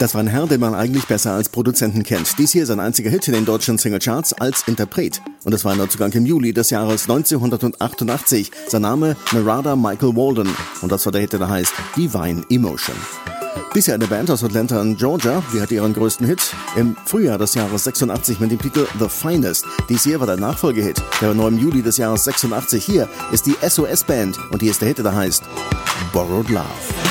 Das war ein Herr, den man eigentlich besser als Produzenten kennt. Dies hier ist sein einziger Hit in den deutschen Singlecharts als Interpret. Und es war ein Neuzugang im Juli des Jahres 1988. Sein Name Narada Michael Walden. Und das war der Hit, der heißt Divine Emotion. Bisher eine Band aus Atlanta in Georgia, die hatte ihren größten Hit im Frühjahr des Jahres 86 mit dem Titel The Finest. Dies hier war der Nachfolgehit, der war neu im Juli des Jahres 86. Hier ist die SOS Band und hier ist der Hit, der heißt Borrowed Love.